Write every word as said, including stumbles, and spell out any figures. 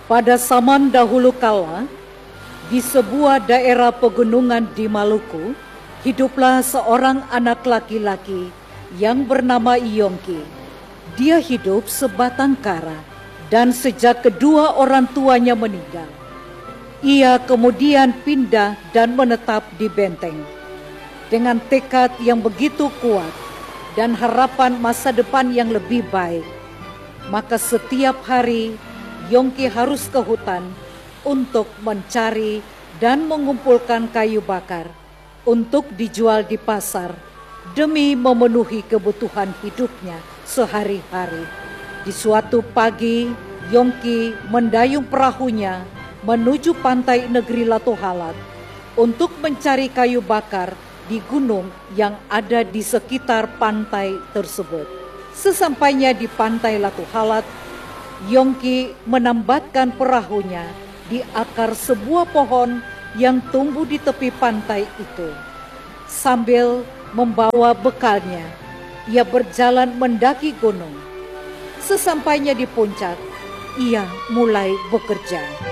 Pada zaman dahulu kala, di sebuah daerah pegunungan di Maluku, hiduplah seorang anak laki-laki yang bernama Yongki. Dia hidup sebatang kara, dan sejak kedua orang tuanya meninggal, ia kemudian pindah dan menetap di benteng. Dengan tekad yang begitu kuat dan harapan masa depan yang lebih baik, maka setiap hari Yongki harus ke hutan untuk mencari dan mengumpulkan kayu bakar untuk dijual di pasar demi memenuhi kebutuhan hidupnya sehari-hari. Di suatu pagi, Yongki mendayung perahunya menuju pantai negeri Latohalat untuk mencari kayu bakar di gunung yang ada di sekitar pantai tersebut. Sesampainya di pantai Latohalat, Yongki menambatkan perahunya di akar sebuah pohon yang tumbuh di tepi pantai itu. Sambil membawa bekalnya, ia berjalan mendaki gunung. Sesampainya di puncak, ia mulai bekerja.